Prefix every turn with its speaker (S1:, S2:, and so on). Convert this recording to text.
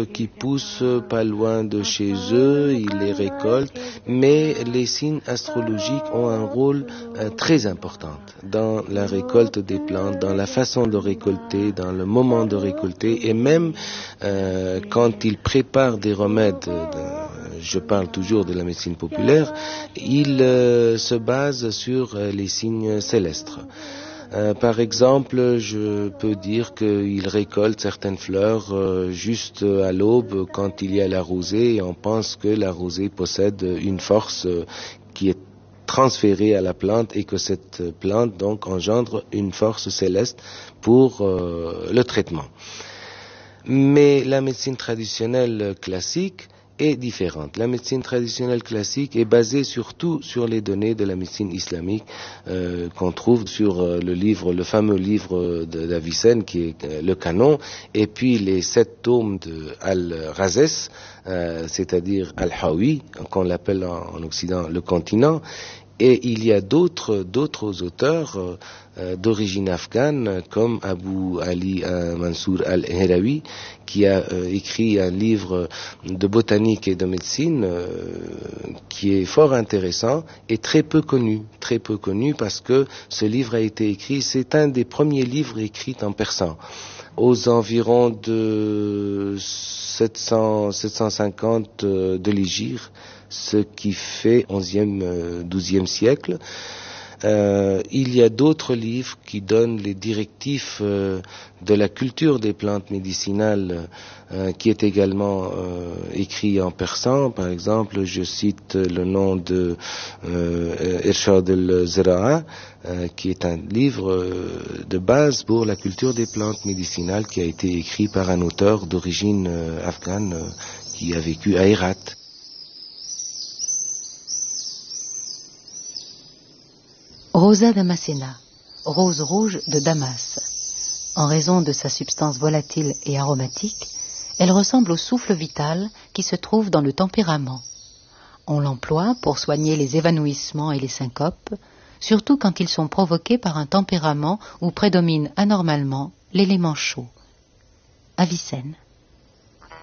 S1: qui poussent pas loin de chez eux, ils les récoltent, mais les signes astrologiques ont un rôle très important dans la récolte des plantes, dans la façon de récolter, dans le moment de récolter, et même quand ils préparent des remèdes, je parle toujours de la médecine populaire, ils se basent sur les signes célestes. Par exemple, je peux dire qu'ils récoltent certaines fleurs juste à l'aube quand il y a la rosée, et on pense que la rosée possède une force qui est transférée à la plante et que cette plante donc engendre une force céleste pour le traitement. Mais la médecine traditionnelle classique est différente. La médecine traditionnelle classique est basée surtout sur les données de la médecine islamique qu'on trouve sur le fameux livre d'Avicenne qui est le canon, et puis les 7 tomes de Al-Razès, c'est-à-dire Al-Hawi, qu'on l'appelle en Occident le continent. Et il y a d'autres auteurs d'origine afghane, comme Abu Ali Mansour al-Herawi, qui a écrit un livre de botanique et de médecine qui est fort intéressant et très peu connu parce que ce livre a été écrit, c'est un des premiers livres écrits en persan, aux environs de 750 de l'Hégire, ce qui fait 11e, 12e siècle. Il y a d'autres livres qui donnent les directives de la culture des plantes médicinales qui est également écrit en persan. Par exemple, je cite le nom de Irshad al-Zira'a, qui est un livre de base pour la culture des plantes médicinales qui a été écrit par un auteur d'origine afghane qui a vécu à Hérat.
S2: Rosa damascena, rose rouge de Damas. En raison de sa substance volatile et aromatique, elle ressemble au souffle vital qui se trouve dans le tempérament. On l'emploie pour soigner les évanouissements et les syncopes, surtout quand ils sont provoqués par un tempérament où prédomine anormalement l'élément chaud. Avicenne.